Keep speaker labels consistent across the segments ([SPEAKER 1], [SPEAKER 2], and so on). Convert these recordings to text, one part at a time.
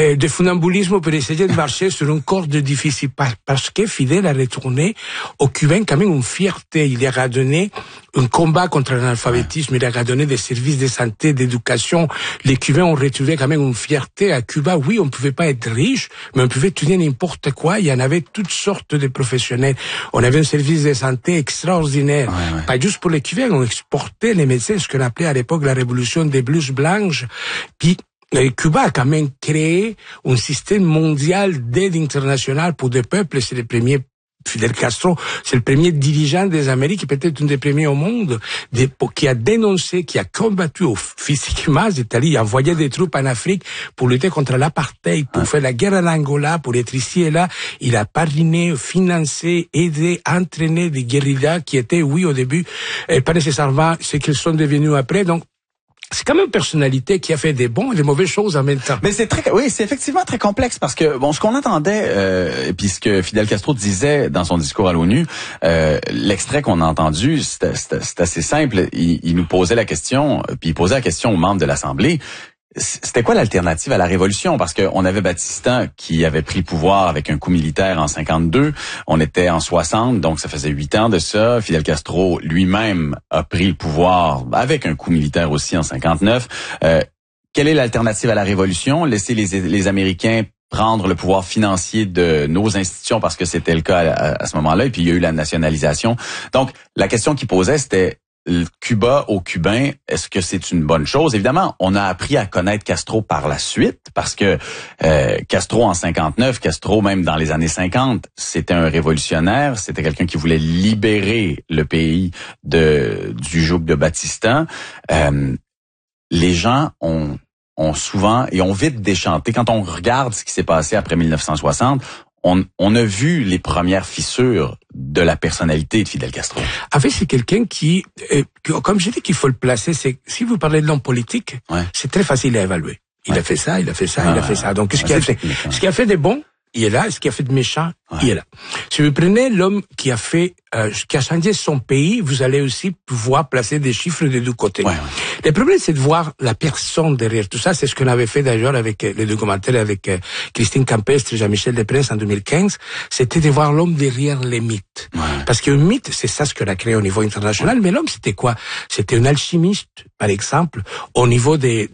[SPEAKER 1] de funambulisme pour essayer de marcher sur une corde difficile. Parce que Fidel a retourné aux Cubains quand même une fierté. Il leur a donné un combat contre l'analphabétisme, il leur a donné des services de santé, d'éducation. Les Cubains ont retrouvé quand même une fierté à Cuba. Oui, on pouvait pas être riche, mais on pouvait étudier n'importe quoi. Il y en avait toutes sortes de professionnels. On avait un service de santé extraordinaire. Pas juste pour les Cubains, on exportait les médecins, ce qu'on appelait à l'époque la révolution des blouses blanches. Puis Cuba a quand même créé un système mondial d'aide internationale pour des peuples. C'est le premier Fidel Castro, c'est le premier dirigeant des Amériques, peut-être un des premiers au monde, qui a dénoncé, qui a combattu physiquement, c'est-à-dire envoyé des troupes en Afrique pour lutter contre l'apartheid, pour faire la guerre en Angola, pour être ici et là. Il a parrainé, financé, aidé, entraîné des guérillas qui étaient, oui, au début, pas nécessairement ce qu'ils sont devenus après. Donc, c'est quand même une personnalité qui a fait des bons et des mauvaises choses en même temps.
[SPEAKER 2] Mais c'est effectivement très complexe parce que ce qu'on entendait, et puis ce que Fidel Castro disait dans son discours à l'ONU, l'extrait qu'on a entendu, c'est assez simple. Il nous posait la question, puis il posait la question aux membres de l'Assemblée. C'était quoi l'alternative à la révolution? Parce qu'on avait Batista qui avait pris le pouvoir avec un coup militaire en 52. On était en 60, donc ça faisait 8 ans de ça. Fidel Castro lui-même a pris le pouvoir avec un coup militaire aussi en 59. Quelle est l'alternative à la révolution? Laisser les Américains prendre le pouvoir financier de nos institutions parce que c'était le cas à ce moment-là. Et puis il y a eu la nationalisation. Donc la question qu'il posait, c'était Cuba aux Cubains, est-ce que c'est une bonne chose? Évidemment, on a appris à connaître Castro par la suite, parce que Castro en 59, Castro même dans les années 50, c'était un révolutionnaire, c'était quelqu'un qui voulait libérer le pays du joug de Batista. Les gens ont souvent et ont vite déchanté. Quand on regarde ce qui s'est passé après 1960, on a vu les premières fissures de la personnalité de Fidel Castro.
[SPEAKER 1] En fait, c'est quelqu'un qui, comme j'ai dit qu'il faut le placer, c'est si vous parlez de l'homme politique, c'est très facile à évaluer. Il a fait ça, il a fait ça, il a fait ça. Donc, ce qui a fait de bon, il est là. Ce qui a fait de méchant, il est là. Si vous prenez l'homme qui a changé son pays, vous allez aussi pouvoir placer des chiffres des deux côtés. Le problème, c'est de voir la personne derrière tout ça. C'est ce qu'on avait fait d'ailleurs avec les documentaires avec Christine Campestre et Jean-Michel Desprez en 2015. C'était de voir l'homme derrière les mythes. Parce qu'un mythe, c'est ça ce qu'on a créé au niveau international. Mais l'homme, c'était quoi? C'était un alchimiste, par exemple, au niveau de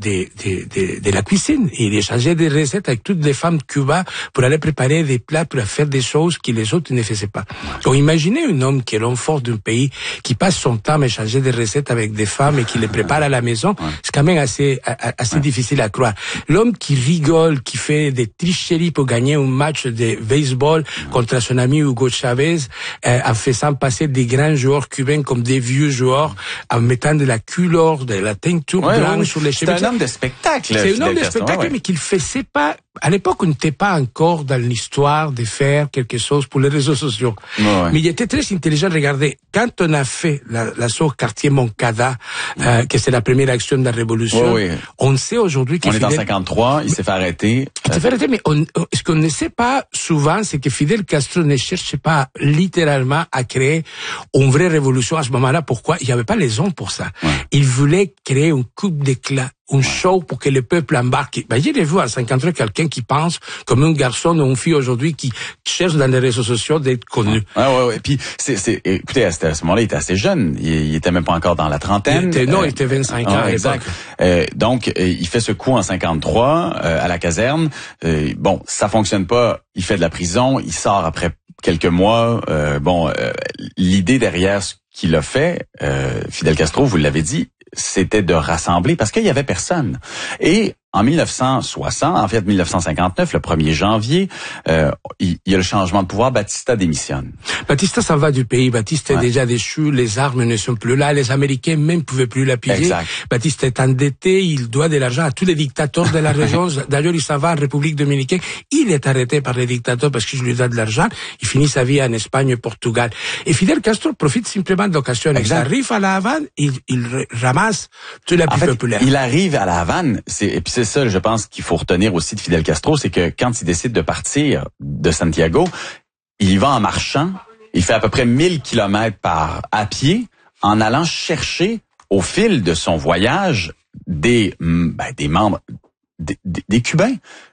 [SPEAKER 1] la cuisine. Il échangeait des recettes avec toutes les femmes de Cuba pour aller préparer des plats, pour faire des choses que les autres ne faisaient pas. Donc, imaginez un homme qui est l'homme fort d'un pays, qui passe son temps à échanger des recettes avec des femmes et qui les prépare à la maison. C'est quand même assez difficile à croire. L'homme qui rigole, qui fait des tricheries pour gagner un match de baseball contre son ami Hugo Chavez, en faisant passer des grands joueurs cubains comme des vieux joueurs, en mettant de la couleur, de la teinture blanche sur les cheveux.
[SPEAKER 2] C'est un homme de spectacle.
[SPEAKER 1] C'est un homme de spectacle, mais qu'il faisait pas. À l'époque, on n'était pas encore dans l'histoire de faire quelque chose pour les réseaux sociaux. Mais il était très intelligent. Regardez, quand on a fait l'assaut quartier Moncada, que c'est la première action de la révolution, on sait aujourd'hui
[SPEAKER 2] on est en 53, il s'est fait arrêter.
[SPEAKER 1] Il s'est fait arrêter, mais ce qu'on ne sait pas souvent, c'est que Fidel Castro ne cherchait pas littéralement à créer une vraie révolution à ce moment-là. Pourquoi? Il n'y avait pas les hommes pour ça. Il voulait créer une coupe d'éclat, un show pour que le peuple embarque. J'ai vu en 53 quelqu'un qui pense comme un garçon ou une fille aujourd'hui qui cherche dans les réseaux sociaux d'être connu.
[SPEAKER 2] Et puis, écoutez, à ce moment-là, il était assez jeune. Il était même pas encore dans la trentaine.
[SPEAKER 1] Il était 25 ans à l'époque.
[SPEAKER 2] Donc, il fait ce coup en 53 à la caserne. Ça fonctionne pas. Il fait de la prison. Il sort après quelques mois. L'idée derrière ce qu'il a fait, Fidel Castro, vous l'avez dit, c'était de rassembler parce qu'il y avait personne. Et en 1959, le 1er janvier, il y a le changement de pouvoir. Batista démissionne.
[SPEAKER 1] Batista s'en va du pays. Batista est déjà déchu. Les armes ne sont plus là. Les Américains même pouvaient plus l'appuyer. Batista est endetté. Il doit de l'argent à tous les dictateurs de la région. D'ailleurs, il s'en va en République dominicaine. Il est arrêté par les dictateurs parce qu'ils lui donnent de l'argent. Il finit sa vie en Espagne et Portugal. Et Fidel Castro profite simplement de l'occasion. Il arrive à La Havane. Il ramasse tout l'appui populaire.
[SPEAKER 2] Il arrive à La Havane. Et puis c'est ça, je pense qu'il faut retenir aussi de Fidel Castro, c'est que quand il décide de partir de Santiago, il y va en marchant. Il fait à peu près 1000 kilomètres à pied en allant chercher au fil de son voyage des membres, des Cubains.